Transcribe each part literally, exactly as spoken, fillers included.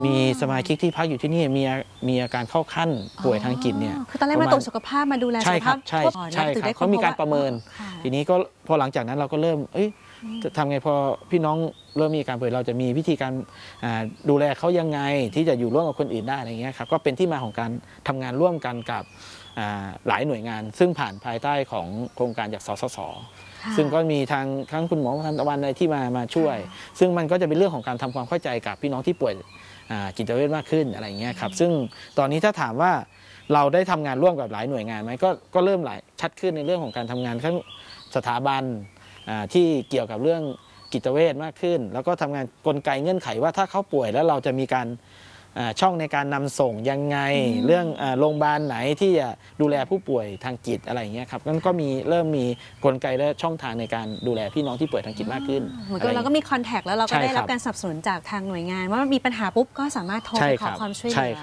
มีสมาชิกที่พักอยู่ที่นี่มีมีอาการเข้าขั้นป่วยทางจิตเนี่ยคือตอนแรกมาตรวจสุขภาพมาดูแลสุขภาพใช่ใช่ครับเขามีการประเมินทีนี้ก็พอหลังจากนั้นเราก็เริ่มเอ้ยจะทำไงพอพี่น้องเริ่มมีการป่วยเราจะมีวิธีการดูแลเขายังไงที่จะอยู่ร่วมกับคนอื่นได้อะไรเงี้ยครับก็เป็นที่มาของการทำงานร่วมกันกับหลายหน่วยงานซึ่งผ่านภายใต้ของโครงการจากสสสซึ่งก็มีทางทั้งคุณหมอทันตะวันอะไรที่มามาช่วยซึ่งมันก็จะเป็นเรื่องของการทำความเข้าใจกับพี่น้องที่ป่วยจิตเวชมากขึ้นอะไรเงี้ยครับซึ่งตอนนี้ถ้าถามว่าเราได้ทำงานร่วมกับหลายหน่วยงานไหมก็ก็เริ่มหลายชัดขึ้นในเรื่องของการทำงานทั้งสถาบันที่เกี่ยวกับเรื่องจิตเวชมากขึ้นแล้วก็ทำงานกลไกเงื่อนไขว่าถ้าเขาป่วยแล้วเราจะมีการช่องในการนำส่งยังไงเรื่องโรงพยาบาลไหนที่จะดูแลผู้ป่วยทางจิตอะไรอย่างเงี้ยครับนั่นก็มีเริ่มมีกลไกและช่องทางในการดูแลพี่น้องที่ป่วยทางจิตมากขึ้นเหมือนกับเราก็มีคอนแทคแล้วเราก็ได้รับการสนับสนุนจากทางหน่วยงานว่ามีปัญหาปุ๊บก็สามารถโทรไปขอความช่วยเหลือ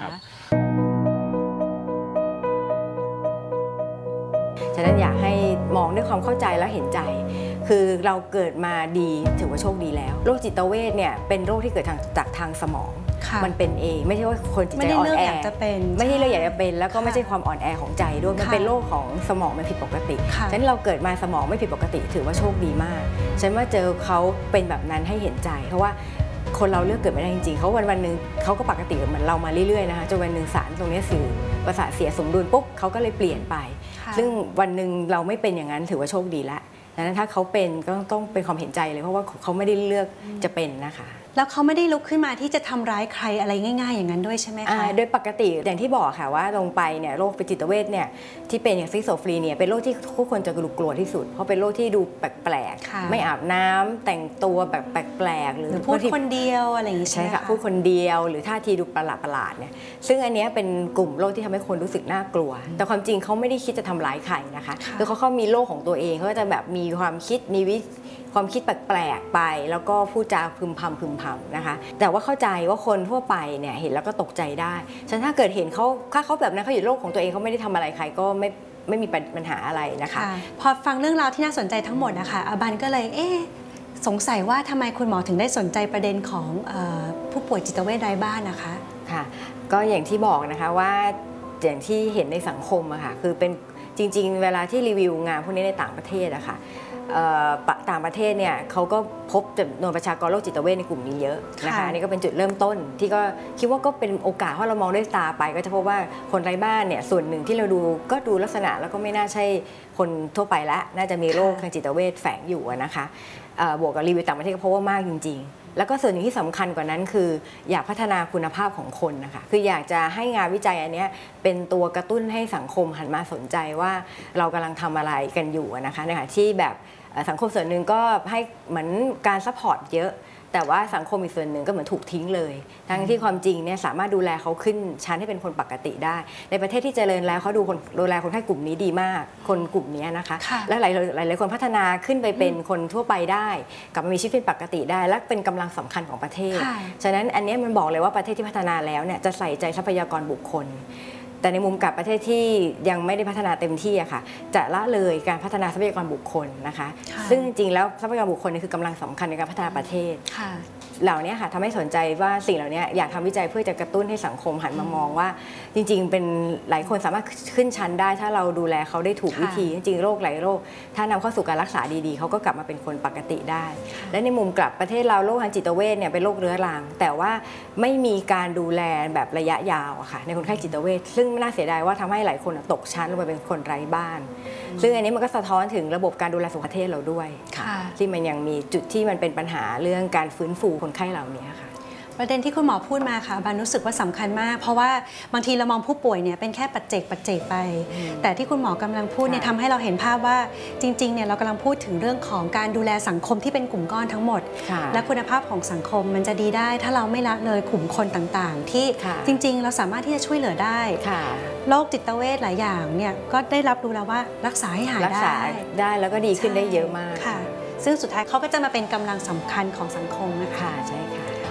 ฉะนั้นอยากให้มองด้วยความเข้าใจและเห็นใจคือเราเกิดมาดีถือว่าโชคดีแล้วโรคจิตเวชเนี่ยเป็นโรคที่เกิดจากทางสมองมันเป็นเองไม่ใช่ว่าคนจิตใจอ่อนแอไม่ใช่เรื่องอยากจะเป็นแล้วก็ไม่ใช่ความอ่อนแอของใจด้วยมันเป็นโรคของสมองมันผิดปกติฉะนั้นเราเกิดมาสมองไม่ผิดปกติถือว่าโชคดีมากฉันว่าเจอเขาเป็นแบบนั้นให้เห็นใจเพราะว่าคนเราเลือกเกิดไม่ได้จริงๆเขาวันวันหนึ่งเขาก็ปกติเหมือนเรามาเรื่อยๆนะคะจนวันหนึ่งสารตรงนี้สื่อประสาทเสียสมดุลปุ๊บเขาก็เลยเปลี่ยนไปซึ่งวันหนึ่งเราไม่เป็นอย่างนั้นถือว่าโชคดีแล้วดังนั้นถ้าเขาเป็นก็ต้องเป็นความเห็นใจเลยเพราะว่าเขาไม่ได้เลือกจะเป็นนะคะแล้วเขาไม่ได้ลุกขึ้นมาที่จะทำร้ายใครอะไรง่ายๆอย่างนั้นด้วยใช่ไหมคะโดยปกติอย่างที่บอกค่ะว่าลงไปเนี่ยโรคจิตเวชเนี่ยที่เป็นอย่างซิโซฟรีเนี่ยเป็นโรคที่ทุกคนจะกลัวที่สุดเพราะเป็นโรคที่ดูแปลกๆไม่อาบน้ำแต่งตัวแบบแปลกๆหรือพูดคนเดียวอะไรอย่างนี้ใช่ไหมคะพูดคนเดียวหรือท่าทีดูประหลาดๆเนี่ยซึ่งอันนี้เป็นกลุ่มโรคที่ทำให้คนรู้สึกน่ากลัวแต่ความจริงเขาไม่ได้คิดจะทำร้ายใครนะคะคือเขาเขามีโรคของตัวเองเขาจะแบบมีความคิดมีวิความคิดแปลกๆไปแล้วก็พูดจาพึมพำพึมพำนะคะแต่ว่าเข้าใจว่าคนทั่วไปเนี่ยเห็นแล้วก็ตกใจได้ฉะนั้นถ้าเกิดเห็นเขาถ้าเขาแบบนั้นเขาอยู่โลกของตัวเองเขาไม่ได้ทำอะไรใครก็ไม่ไม่มีปัญหาอะไรนะคะพอฟังเรื่องราวที่น่าสนใจทั้งหมดนะคะอาบันก็เลยเอ๊ะสงสัยว่าทำไมคุณหมอถึงได้สนใจประเด็นของผู้ป่วยจิตเวชไร้บ้านนะคะค่ะก็อย่างที่บอกนะคะว่าอย่างที่เห็นในสังคมอะค่ะคือเป็นจริงๆเวลาที่รีวิวงานพวกนี้ในต่างประเทศอะค่ะต่างประเทศเนี่ยเขาก็พบจำนวนประชากรโรคจิตเวชในกลุ่มนี้เยอะนะคะอันนี้ก็เป็นจุดเริ่มต้นที่ก็คิดว่าก็เป็นโอกาสเพราะเรามองด้วยตาไปก็จะพบว่าคนไร้บ้านเนี่ยส่วนหนึ่งที่เราดูก็ดูลักษณะแล้วก็ไม่น่าใช่คนทั่วไปละน่าจะมีโรคทางจิตเวชแฝงอยู่นะคะบวกกับรีวิวต่างประเทศก็พบว่ามากจริงๆแล้วก็ส่วนหนึ่งที่สำคัญกว่านั้นคืออยากพัฒนาคุณภาพของคนนะคะคืออยากจะให้งานวิจัยอันนี้เป็นตัวกระตุ้นให้สังคมหันมาสนใจว่าเรากำลังทำอะไรกันอยู่นะคะในขณะที่แบบสังคมส่วนหนึ่งก็ให้เหมือนการซัพพอร์ตเยอะแต่ว่าสังคมอีกส่วนหนึ่งก็เหมือนถูกทิ้งเลยทั้งที่ความจริงเนี่ยสามารถดูแลเขาขึ้นชั้นให้เป็นคนปกติได้ในประเทศที่เจริญแล้วเขาดูคนดูแลคนไข้กลุ่มนี้ดีมากคนกลุ่มนี้นะคะและหลายหลายหลายคนพัฒนาขึ้นไปเป็นคนทั่วไปได้กลับมามีชีวิตเป็นปกติได้และเป็นกำลังสำคัญของประเทศฉะนั้นอันนี้มันบอกเลยว่าประเทศที่พัฒนาแล้วเนี่ยจะใส่ใจทรัพยากรบุคคลแต่ในมุมกับประเทศที่ยังไม่ได้พัฒนาเต็มที่อะค่ะจะละเลยการพัฒนาทรัพยากรบุคคลนะคะซึ่งจริงๆแล้วทรัพยากรบุคคลนี่คือกำลังสำคัญในการพัฒนาประเทศเหล่านี้ค่ะทำให้สนใจว่าสิ่งเหล่านี้อยากทำวิจัยเพื่อจะกระตุ้นให้สังคมหันมามองว่าจริงๆเป็นหลายคนสามารถขึ้นชั้นได้ถ้าเราดูแลเขาได้ถูกวิธีจริงๆโรคหลายโรคถ้านำเข้าสู่การรักษาดีๆเขาก็กลับมาเป็นคนปกติได้และในมุมกลับประเทศเราโรคทางจิตเวชเนี่ยเป็นโรคเรื้อรังแต่ว่าไม่มีการดูแลแบบระยะยาวอะค่ะในคนไข้จิตเวชซึ่งน่าเสียดายว่าทำให้หลายคนตกชั้นลงไปเป็นคนไร้บ้านซึ่งอันนี้มันก็สะท้อนถึงระบบการดูแลสุขภาพประเทศเราด้วยที่มันยังมีจุดที่มันเป็นปัญหาเรื่องการฟื้นฟูคนไข้เหล่านี้ค่ะประเด็นที่คุณหมอพูดมาค่ะบันรู้สึกว่าสำคัญมากเพราะว่าบางทีเรามองผู้ป่วยเนี่ยเป็นแค่ปัจเจกปัจเจกไปแต่ที่คุณหมอกำลังพูดเนี่ยทำให้เราเห็นภาพว่าจริงๆเนี่ยเรากำลังพูดถึงเรื่องของการดูแลสังคมที่เป็นกลุ่มก้อนทั้งหมดและคุณภาพของสังคมมันจะดีได้ถ้าเราไม่ละเลยกลุ่มคนต่างๆที่จริงๆเราสามารถที่จะช่วยเหลือได้โรคจิตเวชหลายอย่างเนี่ยก็ได้รับรู้แล้วว่ารักษาให้หายได้รักษาได้แล้วก็ดีขึ้นได้เยอะมากซึ่งสุดท้ายเขาก็จะมาเป็นกำลังสำคัญของสังคมนะคะใช่ค่ะ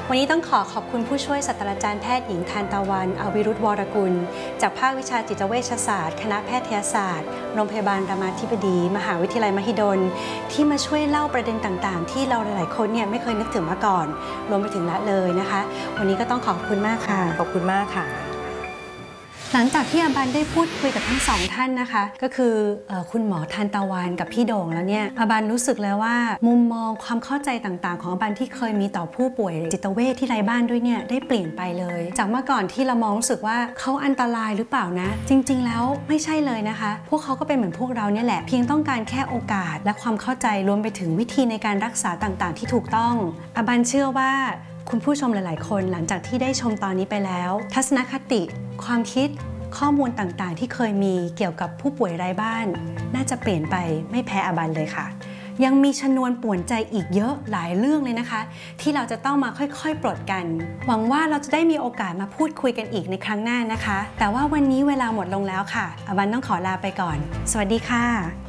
วันนี้ต้องขอขอบคุณผู้ช่วยศาสตราจารย์แพทย์หญิงทานตะวันอวิรุธวรกุลจากภาควิชาจิตเวชศาสตร์คณะแพทยศาสตร์โรงพยาบาลรามาธิบดี มหาวิทยาลัยมหิดลที่มาช่วยเล่าประเด็นต่างๆที่เราหลายๆคนเนี่ยไม่เคยนึกถึงมาก่อนรวมไปถึงละเลยนะคะวันนี้ก็ต้องขอบคุณมากค่ะขอบคุณมากค่ะหลังจากที่อาบันได้พูดคุยกับทั้งสองท่านนะคะก็คือคุณหมอทานตะวันกับพี่โด่งแล้วเนี่ยอาบันรู้สึกแล้วว่ามุมมองความเข้าใจต่างๆของอาบันที่เคยมีต่อผู้ป่วยจิตเวชที่ไร้บ้านด้วยเนี่ยได้เปลี่ยนไปเลยจากเมื่อก่อนที่เรามองรู้สึกว่าเขาอันตรายหรือเปล่านะจริงๆแล้วไม่ใช่เลยนะคะพวกเขาก็เป็นเหมือนพวกเราเนี่ยแหละเพียงต้องการแค่โอกาสและความเข้าใจรวมไปถึงวิธีในการรักษาต่างๆที่ถูกต้องอาบันเชื่อว่าคุณผู้ชมหลายๆคนหลังจากที่ได้ชมตอนนี้ไปแล้วทัศนคติความคิดข้อมูลต่างๆที่เคยมีเกี่ยวกับผู้ป่วยไร้บ้านน่าจะเปลี่ยนไปไม่แพ้อาบันเลยค่ะยังมีชนวนป่วนใจอีกเยอะหลายเรื่องเลยนะคะที่เราจะต้องมาค่อยๆปลดกันหวังว่าเราจะได้มีโอกาสมาพูดคุยกันอีกในครั้งหน้านะคะแต่ว่าวันนี้เวลาหมดลงแล้วค่ะอาบันต้องขอลาไปก่อนสวัสดีค่ะ